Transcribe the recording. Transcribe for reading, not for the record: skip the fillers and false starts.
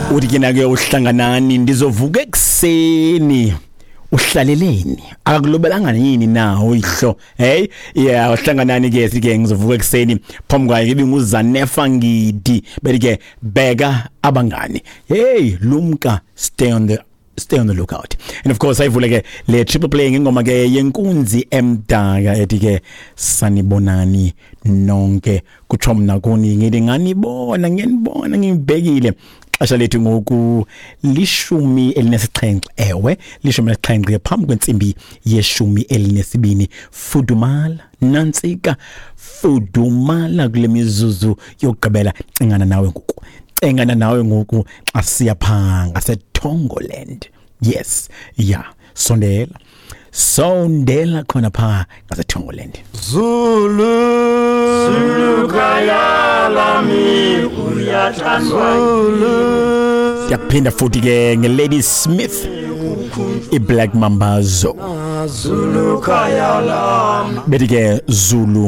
Uthi kena ke uhlanganani ndizovuka ekseni uhlaleleni akakulobelanga yini nawo ihlo hey yeah uhlanganani ke sike ngizovuka ekseni phambi kwaye ngibe nguZanefa Ngidi belike bheka abangani hey lumka stay on the lookout. And of course ayivule ke le triple play ngingoma ke yenkunzi emdaka ethi ke sanibonani nonke kuthomna kuni ngithi nganibona ngiyanibona ngibhekile xesha lethu ngoku 17 ewe 17 phambi kwensimbi ye12 fudumala nantsika fudumala kule mizuzu yokugqibela cengana nawe ngoku xa siyaphanga seTongoland. Yes yeah sondela khona pha ngaseTongoland. Zulu kaya lami uyathandwa yaphinda futhi ke ngeLady Smith iBlack Mambazo Zulu kaya lami bethi ke Zulu